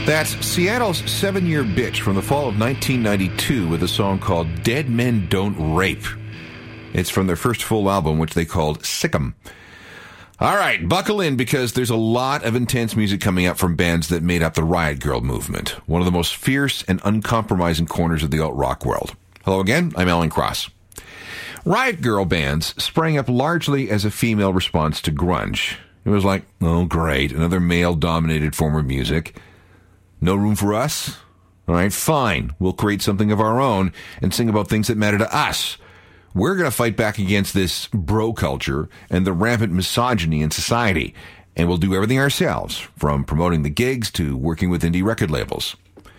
That's Seattle's 7-Year Bitch from the fall of 1992 with a song called Dead Men Don't Rape. It's from their first full album, which they called Sick'em. All right, buckle in because there's a lot of intense music coming up from bands that made up the Riot Grrrl movement, one of the most fierce and uncompromising corners of the alt-rock world. Hello again, I'm Alan Cross. Riot Grrrl bands sprang up largely as a female response to grunge. It was like, oh great, another male-dominated form of music. No room for us? All right, fine. We'll create something of our own and sing about things that matter to us. We're going to fight back against this bro culture and the rampant misogyny in society, and we'll do everything ourselves, from promoting the gigs to working with indie record labels.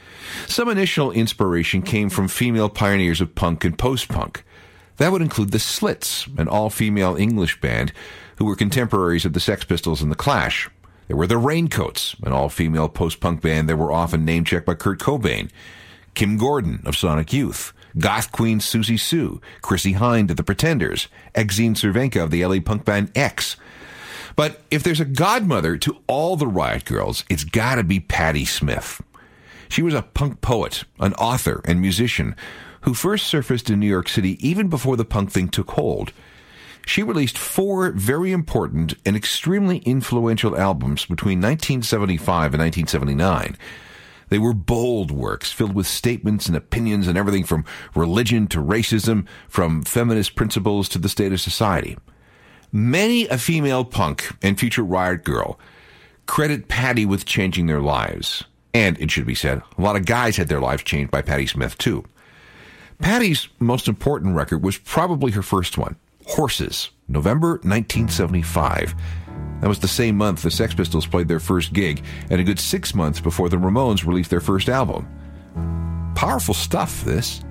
Some initial inspiration came from female pioneers of punk and post-punk. That would include the Slits, an all-female English band who were contemporaries of the Sex Pistols and the Clash. There were the Raincoats, an all-female post-punk band that were often name-checked by Kurt Cobain. Kim Gordon of Sonic Youth. Goth Queen Susie Sue, Chrissie Hynde of The Pretenders, Exene Cervenka of the LA punk band X. But if there's a godmother to all the Riot Grrrls, it's gotta be Patti Smith. She was a punk poet, an author, and musician who first surfaced in New York City even before the punk thing took hold. She released 4 very important and extremely influential albums between 1975 and 1979. They were bold works filled with statements and opinions and everything from religion to racism, from feminist principles to the state of society. Many a female punk and future Riot Grrrl credit Patti with changing their lives. And, it should be said, a lot of guys had their lives changed by Patti Smith, too. Patti's most important record was probably her first one, Horses, November 1975. That was the same month the Sex Pistols played their first gig, and a good 6 months before the Ramones released their first album. Powerful stuff, this.